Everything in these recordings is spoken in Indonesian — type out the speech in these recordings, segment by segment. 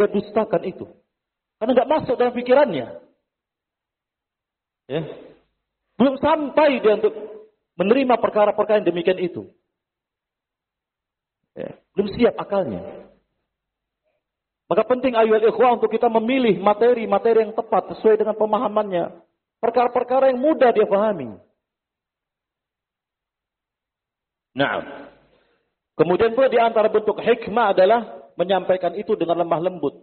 dia dustakan itu. Karena nggak masuk dalam pikirannya. Ya. Belum sampai dia untuk menerima perkara-perkara yang demikian itu. Ya. Belum siap akalnya. Maka penting ayuhal ikhwah untuk kita memilih materi-materi yang tepat sesuai dengan pemahamannya. Perkara-perkara yang mudah dia pahami. Nah, kemudian pula di antara bentuk hikmah adalah menyampaikan itu dengan lemah lembut.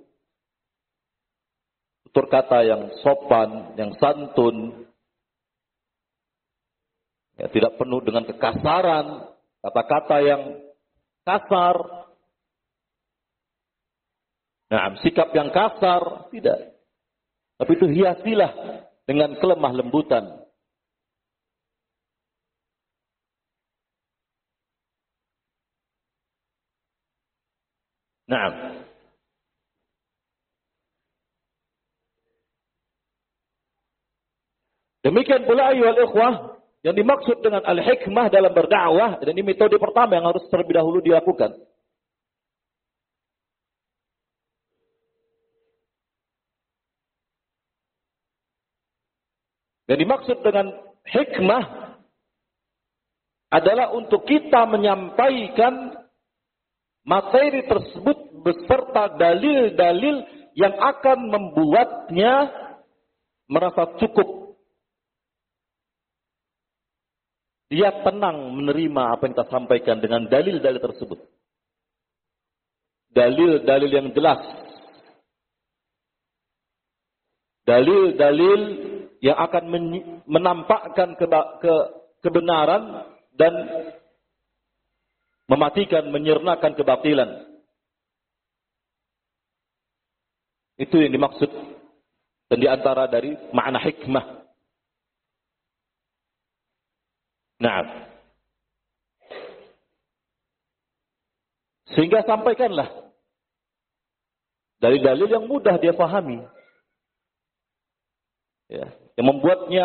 Tutur kata yang sopan, yang santun. Ya, tidak penuh dengan kekasaran, kata-kata yang kasar. Nah, sikap yang kasar, tidak. Tapi itu hiasilah dengan kelemah lembutan. Nah, demikian pula ayuhal ikhwah, yang dimaksud dengan al-hikmah dalam berdakwah, dan ini metode pertama yang harus terlebih dahulu dilakukan. Yang dimaksud dengan hikmah adalah untuk kita menyampaikan materi tersebut beserta dalil-dalil yang akan membuatnya merasa cukup. Dia tenang menerima apa yang kita sampaikan dengan dalil-dalil tersebut. Dalil-dalil yang jelas. Dalil-dalil yang akan menampakkan kebenaran dan mematikan, menyirnakan kebatilan. Itu yang dimaksud dan diantara dari makna hikmah. Nah, sehingga sampaikanlah dalil-dalil yang mudah dia pahami, ya, yang membuatnya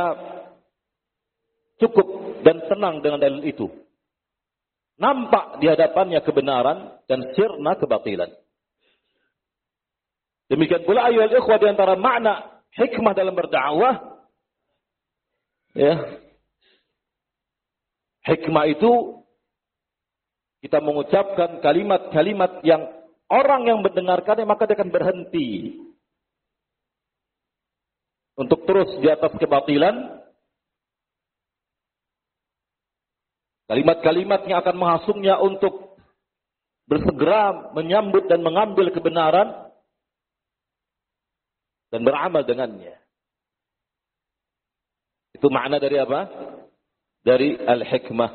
cukup dan tenang dengan dalil itu. Nampak di hadapannya kebenaran dan sirna kebatilan. Demikian pula ayuhal ikhwah di antara makna hikmah dalam berdakwah, ya. Hikmah itu kita mengucapkan kalimat-kalimat yang orang yang mendengarkannya maka dia akan berhenti untuk terus di atas kebatilan. Kalimat-kalimat yang akan menghasungnya untuk bersegera menyambut dan mengambil kebenaran dan beramal dengannya. Itu makna dari apa? Dari al-hikmah.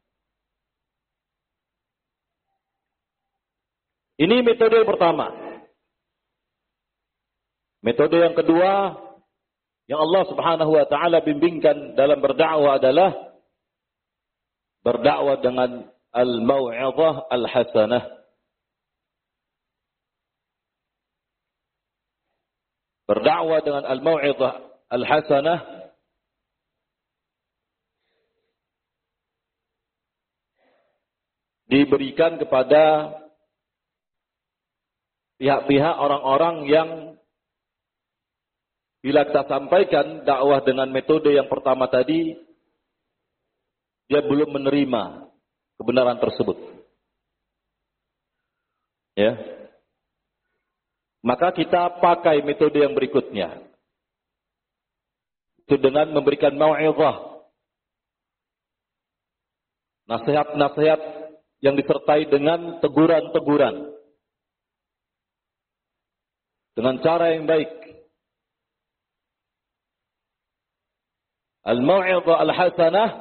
Ini metode yang pertama. Metode yang kedua yang Allah Subhanahu wa taala bimbingkan dalam berdakwah adalah berdakwah dengan al-mau'izah al-hasanah. Berdakwah dengan al-mau'izah al-hasanah diberikan kepada pihak-pihak orang-orang yang bila kita sampaikan dakwah dengan metode yang pertama tadi, dia belum menerima kebenaran tersebut. Ya. Maka kita pakai metode yang berikutnya. Itu dengan memberikan mau'izah. Nasihat-nasihat yang disertai dengan teguran-teguran. Dengan cara yang baik. Al-mau'izah al-hasanah,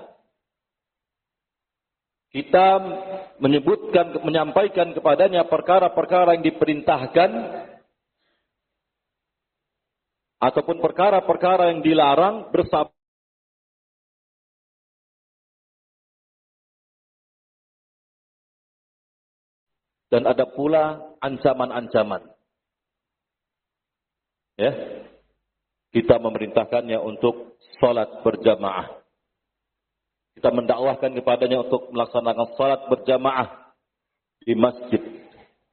kita menyebutkan, menyampaikan kepadanya perkara-perkara yang diperintahkan ataupun perkara-perkara yang dilarang bersama dan ada pula ancaman-ancaman. Ya. Kita memerintahkannya untuk salat berjamaah. Kita mendakwahkan kepadanya untuk melaksanakan salat berjamaah di masjid.